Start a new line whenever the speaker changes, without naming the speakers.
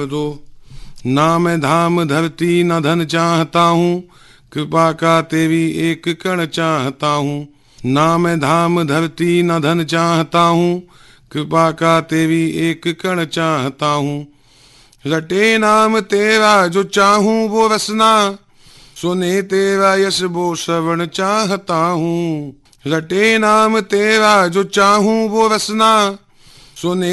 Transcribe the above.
दो। ना मैं धाम धरती न धन चाहता हूँ, कृपा का तेरी एक कण चाहता हूँ। ना मैं धाम धरती न धन चाहता हूँ, कृपा का तेरी एक कण चाहता हूँ। रटे नाम तेरा जो चाहूं वो रसना, सुने तेरा यश वो श्रवण चाहता हूँ। रटे नाम तेरा जो चाहूं वो रसना, सुने